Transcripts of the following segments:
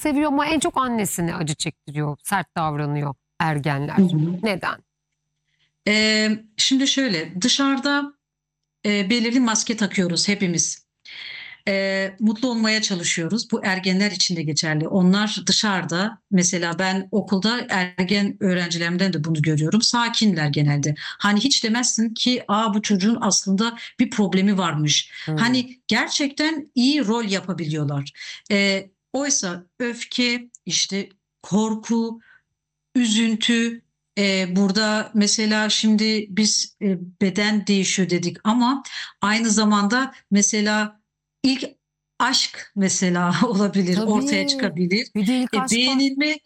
seviyor ama en çok annesine acı çektiriyor, sert davranıyor ergenler. Hı hı. Neden? Şimdi şöyle, dışarıda belirli maske takıyoruz hepimiz. Mutlu olmaya çalışıyoruz. Bu ergenler için de geçerli. Onlar dışarıda, mesela ben okulda ergen öğrencilerimden de bunu görüyorum. Sakinler genelde. Hani hiç demezsin ki, bu çocuğun aslında bir problemi varmış. Hmm. Hani gerçekten iyi rol yapabiliyorlar. Oysa öfke, işte korku, üzüntü, burada mesela şimdi biz beden değişiyor dedik ama aynı zamanda mesela ilk aşk mesela olabilir, ortaya Tabii. çıkabilir. Bir de ilk aşk var. Beğenilme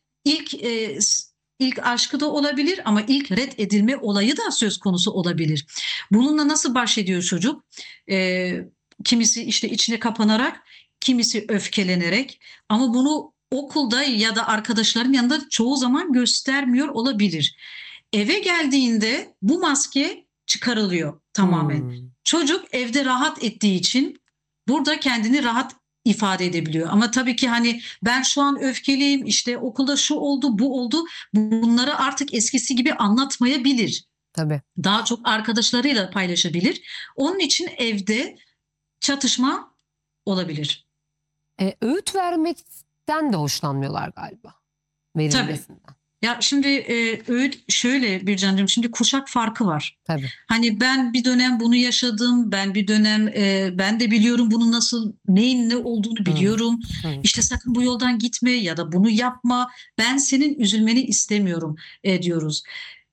ilk aşkı da olabilir ama ilk reddedilme olayı da söz konusu olabilir. Bununla nasıl baş ediyor çocuk? E, Kimisi işte içine kapanarak, kimisi öfkelenerek, ama bunu okulda ya da arkadaşların yanında çoğu zaman göstermiyor olabilir. Eve geldiğinde bu maske çıkarılıyor tamamen. Hmm. Çocuk evde rahat ettiği için burada kendini rahat ifade edebiliyor. Ama tabii ki hani ben şu an öfkeliyim, işte okulda şu oldu, bu oldu. Bunları artık eskisi gibi anlatmayabilir. Tabii. Daha çok arkadaşlarıyla paylaşabilir. Onun için evde çatışma olabilir. Öğüt vermekten de hoşlanmıyorlar galiba. Tabii. Verilmesinden. Ya şimdi öğüt şöyle Bircancığım, şimdi kuşak farkı var. Tabii. Hani ben bir dönem bunu yaşadım, ben bir dönem ben de biliyorum bunun nasıl, neyin ne olduğunu Hı. biliyorum. Hı. İşte sakın bu yoldan gitme ya da bunu yapma. Ben senin üzülmeni istemiyorum diyoruz.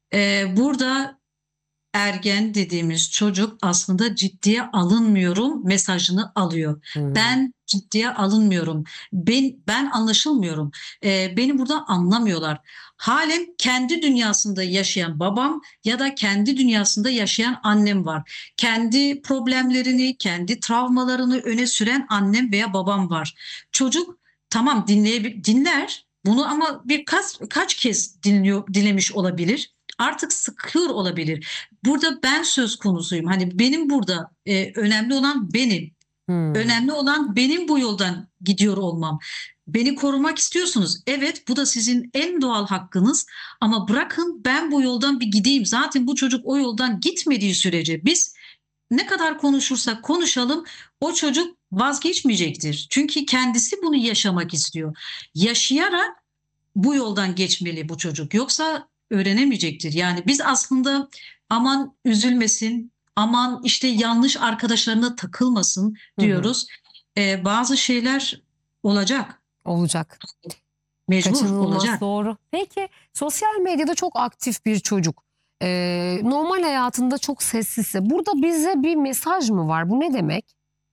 Burada ergen dediğimiz çocuk aslında ciddiye alınmıyorum mesajını alıyor. Hı. Ben ciddiye alınmıyorum. Ben anlaşılmıyorum. Beni burada anlamıyorlar. Halen kendi dünyasında yaşayan babam ya da kendi dünyasında yaşayan annem var. Kendi problemlerini, kendi travmalarını öne süren annem veya babam var. Çocuk tamam dinler bunu ama kaç kez dinlemiş olabilir. Artık sıkıyor olabilir. Burada ben söz konusuyum. Hani benim burada önemli olan benim. Hı. Önemli olan benim bu yoldan gidiyor olmam. Beni korumak istiyorsunuz. Evet, bu da sizin en doğal hakkınız. Ama bırakın ben bu yoldan bir gideyim. Zaten bu çocuk o yoldan gitmediği sürece biz ne kadar konuşursak konuşalım o çocuk vazgeçmeyecektir. Çünkü kendisi bunu yaşamak istiyor. Yaşayarak bu yoldan geçmeli bu çocuk. Yoksa öğrenemeyecektir. Yani biz aslında aman üzülmesin, aman işte yanlış arkadaşlarına takılmasın Hı hı. diyoruz. Bazı şeyler olacak, Olacak. mecbur Kaçınılmaz, olacak. doğru. Peki sosyal medyada çok aktif bir çocuk. Normal hayatında çok sessizse burada bize bir mesaj mı var? Bu ne demek?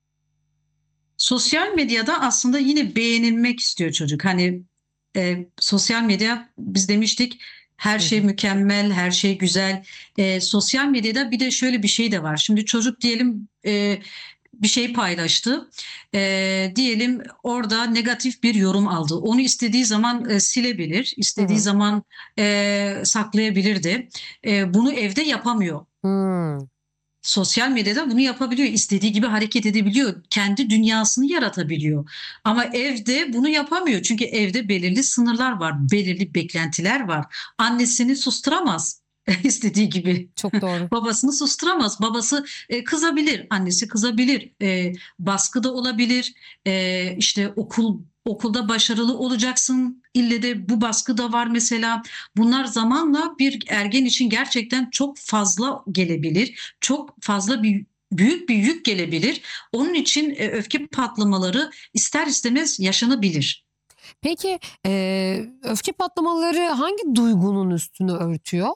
Sosyal medyada aslında yine beğenilmek istiyor çocuk. Hani sosyal medya, biz demiştik her Hı şey hı. mükemmel, her şey güzel. Sosyal medyada bir de şöyle bir şey de var. Şimdi çocuk diyelim bir şey paylaştı. Diyelim orada negatif bir yorum aldı. Onu istediği zaman silebilir, Hı istediği hı. zaman saklayabilir de. Bunu evde yapamıyor. Hmm. Sosyal medyada bunu yapabiliyor. İstediği gibi hareket edebiliyor. Kendi dünyasını yaratabiliyor. Ama evde bunu yapamıyor. Çünkü evde belirli sınırlar var, belirli beklentiler var. Annesini susturamaz istediği gibi. Çok doğru. Babasını susturamaz. Babası kızabilir, annesi kızabilir. Baskı da olabilir. İşte okulda başarılı olacaksın. İlle de bu baskı da var mesela. Bunlar zamanla bir ergen için gerçekten çok fazla gelebilir. Çok fazla büyük bir yük gelebilir. Onun için öfke patlamaları ister istemez yaşanabilir. Peki öfke patlamaları hangi duygunun üstünü örtüyor?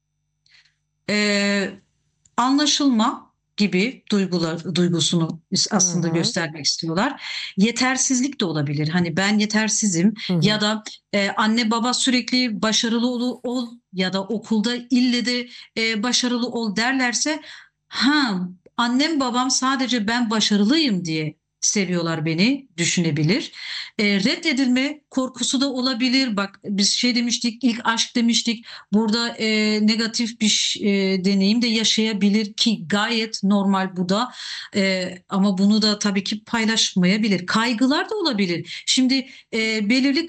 Ee, Anlaşılma gibi duygusunu Hı aslında hı. göstermek istiyorlar. Yetersizlik de olabilir. Hani ben yetersizim Hı hı. ya da anne baba sürekli başarılı ol ya da okulda ille de başarılı ol derlerse, ha, annem babam sadece ben başarılıyım diye seviyorlar beni düşünebilir. Reddedilme korkusu da olabilir. Bak biz şey demiştik, ilk aşk demiştik. Burada negatif bir deneyim de yaşayabilir ki gayet normal bu da. Ama bunu da tabii ki paylaşmayabilir. Kaygılar da olabilir. Şimdi belirli